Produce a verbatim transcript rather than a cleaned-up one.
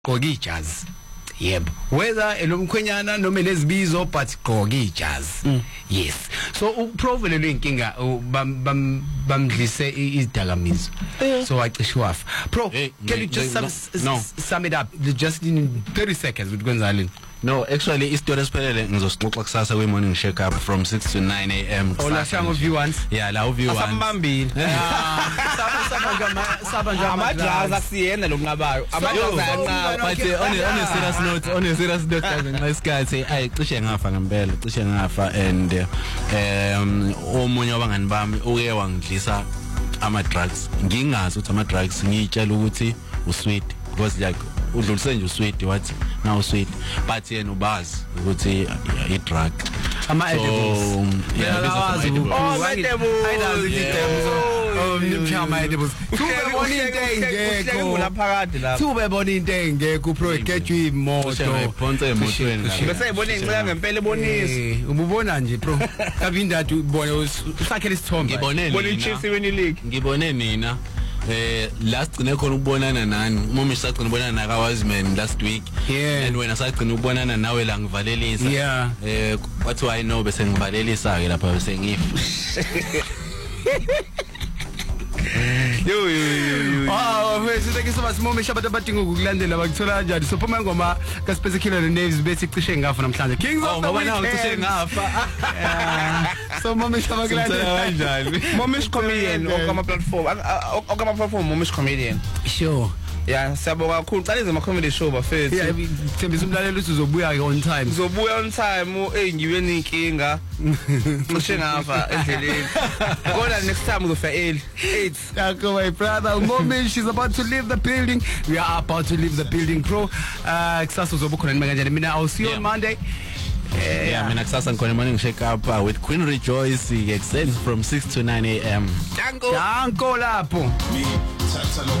gqoka ijazi yebo whether elomkhwenyana noma lezibizo but gqoka ijazi mm. Yes so uProve le inkinga bamdlise izidakamizwa yeah. So wacishe wafa Pro hey, can you just sum, no. sum it up just in thirty seconds with Gonzalez. No, actually istory esiphelele ngizosixoxa kusasa kwe morning shake up from six to nine a m Oh la shamo view once. Yeah, la view once. Asambambile. Saba saba ngama saba ngama amadraza akusiyena lokunqabayo. Amadraza ayanqaba. But on a, on a serious note, on a serious note ngesikhathi ay cishe ngafa ngempela, cishe ngafa and um omunye wabangani bami uke wangidlisa ama drugs. Ngingazi ukuthi ama drugs ngitshela ukuthi usweet because like udlulise nje usweet wathi now sweet but yena ubazi ukuthi i drug ama edibles yeah bawazi oh edibles ayazi edibles oh nimchama edibles tube bona into engekho laphakade lapha tube bona into engekho Pro eketshwe imoto iphonse emotweni la bese ibona inceka ngempela ebonisa ububona nje Pro kabindathu ubona usakhele isithombe ngibone bona iChelsea win league ngibone nina eh last gcine khona ukubonana nani uma isagcina ubonana na kaWazman last week yeah. And wena sagcina ukubonana nawe la ngivalelisa yeah. Eh what I know bese ngivalelisa ke lapha bese ngifa yo yo yo oh mfethu thank you so much Momi Shabata badinga ukukulandela bakuthola kanjani so phuma ngoma ka Space Killer Naves bese icishe ngafa namhlanje Kings of the Weekend ngoba nawe icishe ngafa so Momi Shabata kulandela kanjani Momi comedian okama platform okama platform Momi comedian sure yeah siyabonga kakhulu qala ize ma comedy show bafethu yeah thembisa umlalelo ukuthi uzobuya ke on time uzobuya on time eh ngiweni inkinga cishe ngafa endleleni kodwa next time uzofika early eight Tako my brother Momi she's about to leave the building we are about to leave the building Pro uh kusasa uzobukhona nima kanjani mina I'll see you on Monday yeah, yeah mina kusasa ngikhona morning shake up uh, with Queen Rejoice extends from six to nine a m Danko Danko lapho